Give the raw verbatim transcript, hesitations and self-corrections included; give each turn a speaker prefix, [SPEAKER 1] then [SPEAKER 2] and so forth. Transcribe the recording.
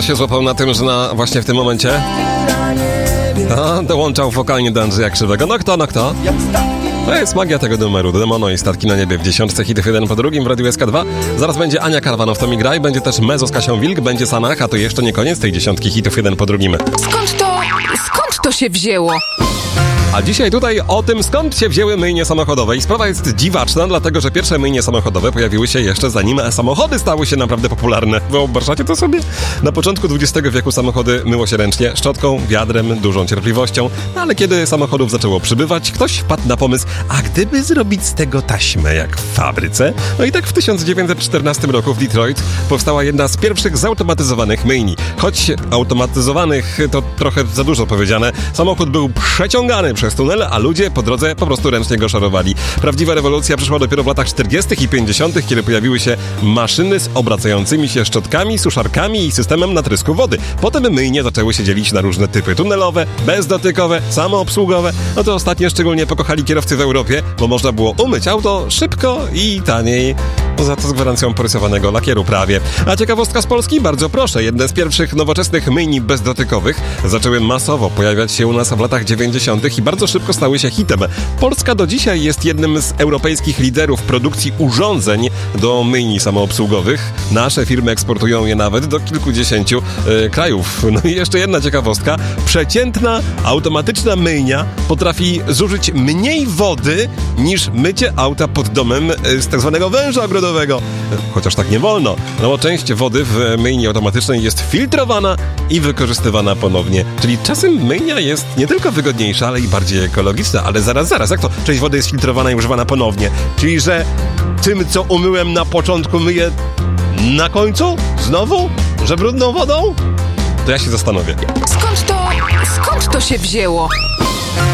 [SPEAKER 1] Kto się złapał na tym, że na właśnie w tym momencie a, dołączał wokalnie do Andrzeja Krzywego? No kto, no kto? To jest magia tego numeru. Demono i Statki na niebie w dziesiątce hitów jeden po drugim w Radiu S K dwa. Zaraz będzie Ania Karwanow, to mi graj, będzie też Mezo z Kasią Wilk, będzie Sanach, a to jeszcze nie koniec tej dziesiątki hitów jeden po drugim.
[SPEAKER 2] Skąd to, skąd to się wzięło?
[SPEAKER 1] A dzisiaj tutaj o tym, skąd się wzięły myjnie samochodowe. I sprawa jest dziwaczna, dlatego że pierwsze myjnie samochodowe pojawiły się jeszcze zanim samochody stały się naprawdę popularne. Wyobrażacie to sobie? Na początku dwudziestego wieku samochody myło się ręcznie, szczotką, wiadrem, dużą cierpliwością. No ale kiedy samochodów zaczęło przybywać, ktoś wpadł na pomysł, a gdyby zrobić z tego taśmę jak w fabryce? No i tak w tysiąc dziewięćset czternastym roku w Detroit powstała jedna z pierwszych zautomatyzowanych myjni. Choć automatyzowanych to trochę za dużo powiedziane, samochód był przeciągany przez tunel, a ludzie po drodze po prostu ręcznie go szarowali. Prawdziwa rewolucja przyszła dopiero w latach czterdziestych i pięćdziesiątych, kiedy pojawiły się maszyny z obracającymi się szczotkami, suszarkami i systemem natrysku wody. Potem myjnie zaczęły się dzielić na różne typy tunelowe, bezdotykowe, samoobsługowe. No to ostatnie szczególnie pokochali kierowcy w Europie, bo można było umyć auto szybko i taniej. Poza to z gwarancją porysowanego lakieru prawie. A ciekawostka z Polski? Bardzo proszę. Jedne z pierwszych nowoczesnych myjni bezdotykowych zaczęły masowo pojawiać się u nas w latach dziewięćdziesiątych i bardzo szybko stały się hitem. Polska do dzisiaj jest jednym z europejskich liderów produkcji urządzeń do myjni samoobsługowych. Nasze firmy eksportują je nawet do kilkudziesięciu e, krajów. No i jeszcze jedna ciekawostka. Przeciętna, automatyczna myjnia potrafi zużyć mniej wody niż mycie auta pod domem e, z tak zwanego węża ogrodowego. Chociaż tak nie wolno, no bo część wody w myjni automatycznej jest filtrowana i wykorzystywana ponownie. Czyli czasem myjnia jest nie tylko wygodniejsza, ale i bardziej ekologiczna. Ale zaraz, zaraz, jak to? Część wody jest filtrowana i używana ponownie. Czyli, że tym, co umyłem na początku, myję na końcu? Znowu? Że brudną wodą? To ja się zastanowię.
[SPEAKER 2] Skąd to, skąd to się wzięło?